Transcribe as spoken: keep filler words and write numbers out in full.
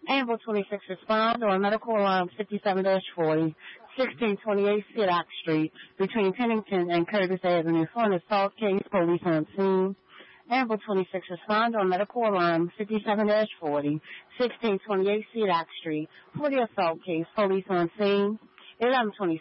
Ambulance twenty-six respond on medical alarm fifty-seven forty, sixteen twenty-eight Sidak Street, between Pennington and Curtis Avenue, for an assault case, police on scene. Ambulance twenty-six respond on medical alarm fifty-seven forty, sixteen twenty-eight Sidak Street, for the assault case, police on scene. eleven twenty